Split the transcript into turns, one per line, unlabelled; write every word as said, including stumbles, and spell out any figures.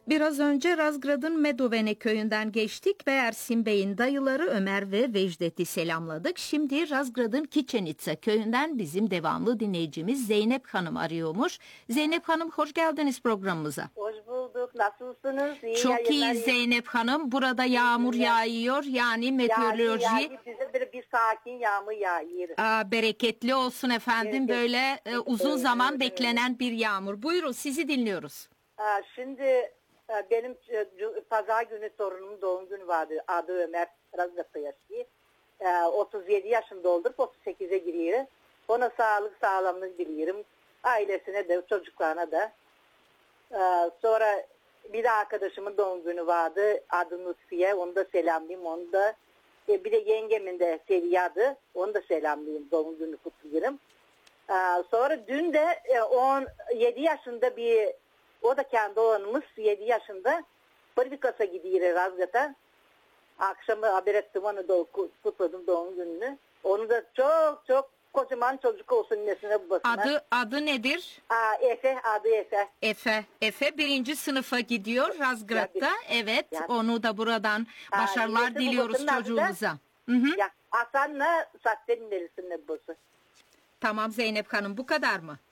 Biraz önce Razgrad'ın Medovene köyünden geçtik ve Ersin Bey'in dayıları Ömer ve Vecdet'i selamladık. Şimdi Razgrad'ın Kiçenitsa köyünden bizim devamlı dinleyicimiz Zeynep Hanım arıyormuş. Zeynep Hanım hoş geldiniz programımıza.
Hoş bulduk. Nasılsınız? İyi
Çok iyi
yayınlar.
Zeynep Hanım. Burada yağmur yağıyor yani meteoroloji.
Yani, yani bize bir, bir sakin yağmur yağıyor.
Aa, bereketli olsun efendim.
Evet,
Böyle e, uzun
evet,
zaman
evet.
beklenen bir yağmur. Buyurun sizi dinliyoruz.
Aa, şimdi e, benim e, cu- pazar günü torunumun doğum günü vardı. Adı Ömer. Razgat'ta yaşıyor. E, otuz yedi yaşında oldu. otuz sekize giriyor. Ona sağlık sağlamlık diliyorum. Ailesine de çocuklarına da. E, sonra bir de arkadaşımın doğum günü vardı. Adı Nusfiye. Onu da selamlayayım. Onu da e, bir de yengemin de Seviye adı. Onu da selamlayayım. Doğum günü kutluyorum. E, sonra dün de e, on yedi yaşında bir, o da kendi oğlumuz yedi yaşında Fabrikas'a gidiyor Razgat'a. Akşamı haber ettim, onu da kutladım doğum gününü. Onu da çok çok kocaman çocuk olsun nesine babasına.
Adı adı nedir?
Aa, Efe, adı Efe.
Efe. Efe birinci sınıfa gidiyor Razgrad'da. Evet,
Yani.
onu da buradan
Ha,
başarılar
nesi
diliyoruz
babasının adı da?
çocuğumuza. Hı hı.
Ya Hasan'la Satter'in neresinde babası.
Tamam Zeynep Hanım, bu kadar mı?